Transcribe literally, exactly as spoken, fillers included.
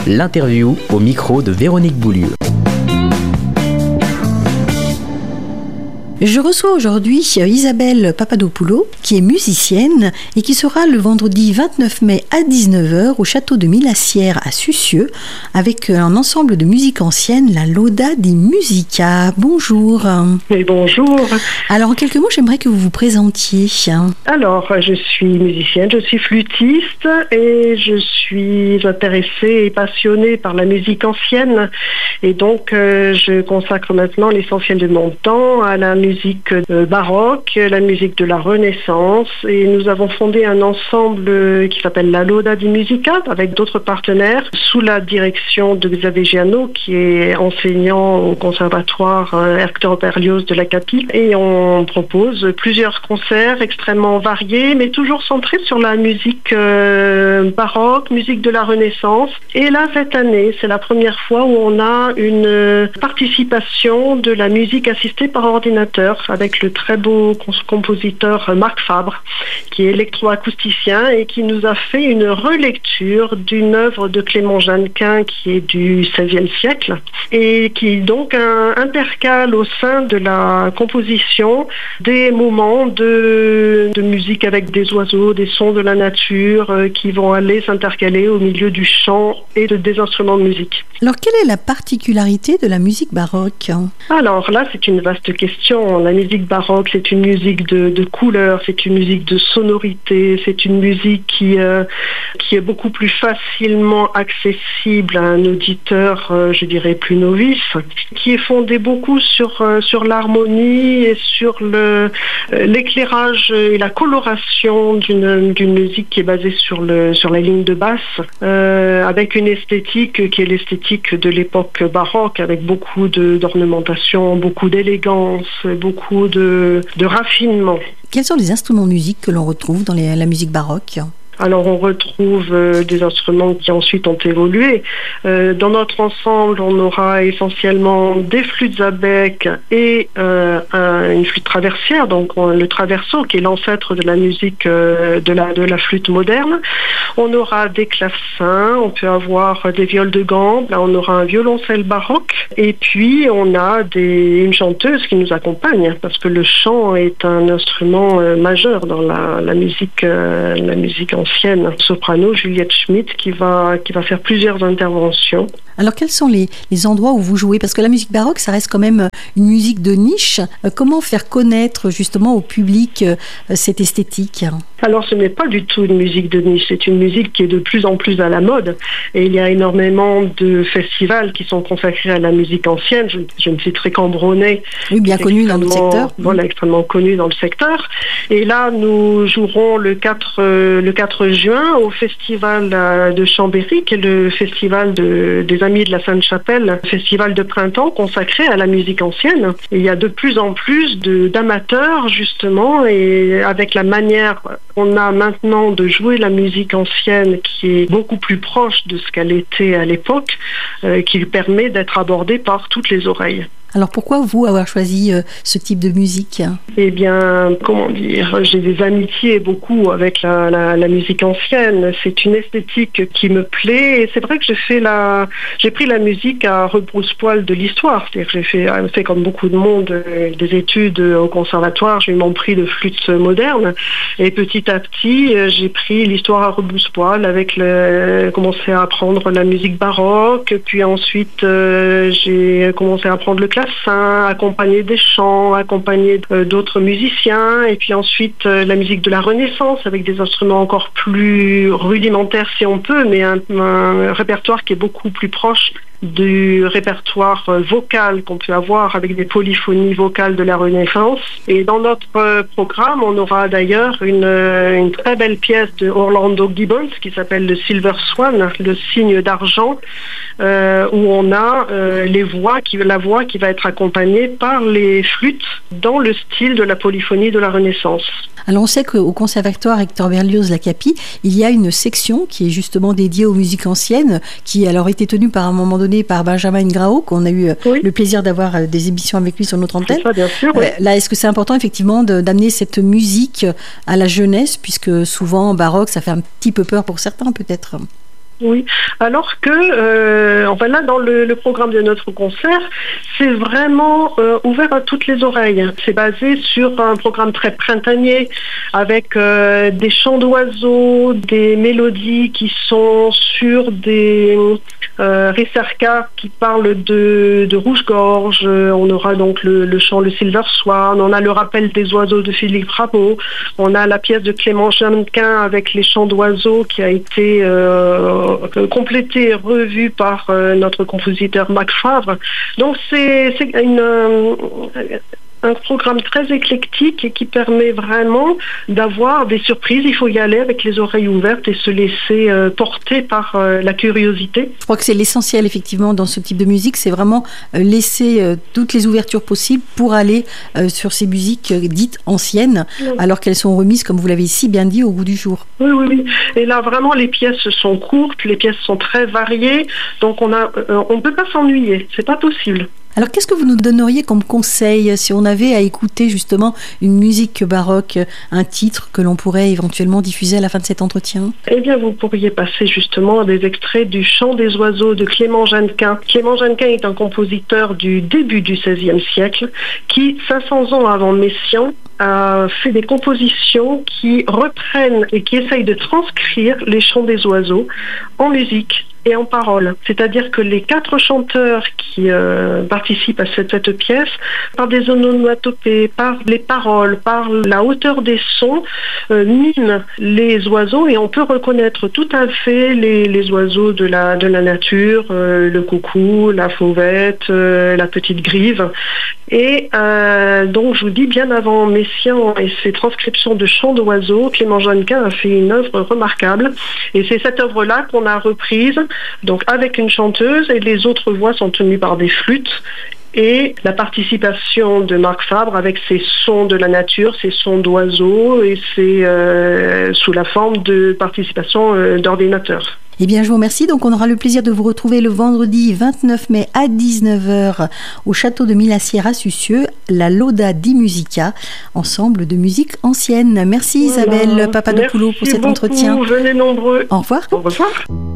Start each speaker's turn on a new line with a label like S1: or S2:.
S1: L'interview au micro de Véronique Boulieu.
S2: Je reçois aujourd'hui Isabelle Papadopoulou, qui est musicienne et qui sera le vendredi vingt-neuf mai à dix-neuf heures au château de Milassière à Sucieux avec un ensemble de musique ancienne, la Lauda di Musica. Bonjour.
S3: Et bonjour.
S2: Alors en quelques mots, j'aimerais que vous vous présentiez.
S3: Alors, je suis musicienne, je suis flûtiste et je suis intéressée et passionnée par la musique ancienne. Et donc, euh, je consacre maintenant l'essentiel de mon temps à la musique musique baroque, la musique de la Renaissance, et nous avons fondé un ensemble qui s'appelle la Lauda di Musica avec d'autres partenaires sous la direction de Xavier Giano, qui est enseignant au conservatoire Hector Berlioz de l'Acapie, et on propose plusieurs concerts extrêmement variés mais toujours centrés sur la musique baroque, musique de la Renaissance. Et là, cette année, c'est la première fois où on a une participation de la musique assistée par ordinateur avec le très beau compositeur Marc Fabre, qui est électroacousticien et qui nous a fait une relecture d'une œuvre de Clément Jeannequin qui est du seizième siècle et qui donc un, intercale au sein de la composition des moments de, de musique avec des oiseaux, des sons de la nature euh, qui vont aller s'intercaler au milieu du chant et de, des instruments de musique.
S2: Alors quelle est la particularité de la musique baroque ?
S3: Alors là, c'est une vaste question. La musique baroque, c'est une musique de, de couleurs, c'est une musique de sonorité, c'est une musique qui, euh, qui est beaucoup plus facilement accessible à un auditeur, euh, je dirais, plus novice, qui est fondée beaucoup sur, euh, sur l'harmonie et sur le, euh, l'éclairage et la coloration d'une, d'une musique qui est basée sur, le, sur la ligne de basse, euh, avec une esthétique qui est l'esthétique de l'époque baroque, avec beaucoup de, d'ornementation, beaucoup d'élégance, beaucoup de, de raffinement.
S2: Quels sont les instruments de musique que l'on retrouve dans les, la musique baroque ?
S3: Alors on retrouve euh, des instruments qui ensuite ont évolué. Euh, dans notre ensemble, on aura essentiellement des flûtes à bec et euh, un, une flûte traversière, donc on, le traverso qui est l'ancêtre de la musique euh, de, la, de la flûte moderne. On aura des clavecins, on peut avoir des viols de gambe, là on aura un violoncelle baroque et puis on a des, une chanteuse qui nous accompagne parce que le chant est un instrument euh, majeur dans la, la musique, euh, la musique ancienne. Soprano Juliette Schmidt qui va, qui va faire plusieurs interventions.
S2: Alors quels sont les, les endroits où vous jouez ? Parce que la musique baroque, ça reste quand même une musique de niche. Comment faire connaître justement au public cette esthétique ?
S3: Alors ce n'est pas du tout une musique de niche, c'est une musique qui est de plus en plus à la mode. Et il y a énormément de festivals qui sont consacrés à la musique ancienne. Je, je ne citerai qu'Ambronay.
S2: Oui, bien connu dans le secteur.
S3: Voilà, extrêmement connu dans le secteur. Et là, nous jouerons le quatre, euh, le quatre juin au festival de Chambéry, qui est le festival de, des Amis de la Sainte-Chapelle, festival de printemps consacré à la musique ancienne. Et il y a de plus en plus de, d'amateurs, justement, et avec la manière qu'on a maintenant de jouer la musique ancienne qui est beaucoup plus proche de ce qu'elle était à l'époque, euh, qui lui permet d'être abordée par toutes les oreilles.
S2: Alors pourquoi vous avoir choisi euh, ce type de musique ?
S3: Eh bien, comment dire, j'ai des amitiés beaucoup avec la, la, la musique ancienne. C'est une esthétique qui me plaît et c'est vrai que j'ai fait la, j'ai pris la musique à rebrousse-poil de l'histoire. C'est-à-dire que j'ai fait, fait comme beaucoup de monde euh, des études au conservatoire. J'ai eu mon prix de flûte moderne et petit à petit, euh, j'ai pris l'histoire à rebrousse-poil avec le, commencé à apprendre la musique baroque. Puis ensuite, euh, j'ai commencé à apprendre le classique, accompagné des chants, accompagné d'autres musiciens, et puis ensuite euh, la musique de la Renaissance avec des instruments encore plus rudimentaires si on peut, mais un, un répertoire qui est beaucoup plus proche du répertoire vocal qu'on peut avoir avec des polyphonies vocales de la Renaissance. Et dans notre programme, on aura d'ailleurs une, une très belle pièce de Orlando Gibbons qui s'appelle le Silver Swan, le cygne d'argent, euh, où on a euh, les voix qui, la voix qui va être accompagnée par les flûtes dans le style de la polyphonie de la Renaissance.
S2: Alors on sait qu'au conservatoire Hector Berlioz l'Acapie, il y a une section qui est justement dédiée aux musiques anciennes, qui alors été tenue par un moment donné par Benjamin Ingrao, qu'on a eu oui. le plaisir d'avoir des émissions avec lui sur notre antenne.
S3: Ça, bien sûr, oui.
S2: Là, est-ce que c'est important effectivement de, d'amener cette musique à la jeunesse, puisque souvent baroque, ça fait un petit peu peur pour certains peut-être ?
S3: Oui, alors que, euh, enfin là, dans le, le programme de notre concert, c'est vraiment euh, ouvert à toutes les oreilles. C'est basé sur un programme très printanier, avec euh, des chants d'oiseaux, des mélodies qui sont sur des euh, ricercas qui parlent de, de rouge-gorge. On aura donc le, le chant Le Silver Swan, on a le rappel des oiseaux de Philippe Rameau, on a la pièce de Clément Jeannequin avec les chants d'oiseaux qui a été euh, complété et revu par euh, notre compositeur Max Favre. Donc c'est, c'est une, euh, un programme très éclectique et qui permet vraiment d'avoir des surprises. Il faut y aller avec les oreilles ouvertes et se laisser euh, porter par euh, la curiosité.
S2: Je crois que c'est l'essentiel effectivement dans ce type de musique, c'est vraiment euh, laisser euh, toutes les ouvertures possibles pour aller euh, sur ces musiques euh, dites anciennes, oui. alors qu'elles sont remises, comme vous l'avez si bien dit, au goût du jour.
S3: Oui, oui, oui. Et là vraiment les pièces sont courtes, les pièces sont très variées, donc on a, euh, on ne peut pas s'ennuyer, c'est pas possible.
S2: Alors, qu'est-ce que vous nous donneriez comme conseil si on avait à écouter justement une musique baroque, un titre que l'on pourrait éventuellement diffuser à la fin de cet entretien ?
S3: Eh bien, vous pourriez passer justement des extraits du Chant des oiseaux de Clément Jeannequin. Clément Jeannequin est un compositeur du début du seizième siècle qui, cinq cents ans avant Messiaen, a fait des compositions qui reprennent et qui essayent de transcrire les chants des oiseaux en musique et en paroles. C'est-à-dire que les quatre chanteurs qui euh, participent à cette, cette pièce, par des onomatopées, par les paroles, par la hauteur des sons, euh, miment les oiseaux et on peut reconnaître tout à fait les, les oiseaux de la, de la nature, euh, le coucou, la fauvette, euh, la petite grive. Et euh, donc je vous dis, bien avant Messiaen et ses transcriptions de chants d'oiseaux, Clément Jeannequin a fait une œuvre remarquable. Et c'est cette œuvre-là qu'on a reprise, donc avec une chanteuse, et les autres voix sont tenues par des flûtes. Et la participation de Marc Fabre avec ses sons de la nature, ses sons d'oiseaux, et c'est euh, sous la forme de participation euh, d'ordinateur.
S2: Eh bien, je vous remercie. Donc, on aura le plaisir de vous retrouver le vendredi vingt-neuf mai à dix-neuf heures au château de Milassière à Sucieux, la Loda di Musica, ensemble de musique ancienne. Merci Isabelle voilà. Papadopoulou pour cet
S3: beaucoup.
S2: entretien.
S3: Venez nombreux.
S2: Au revoir.
S3: Au revoir.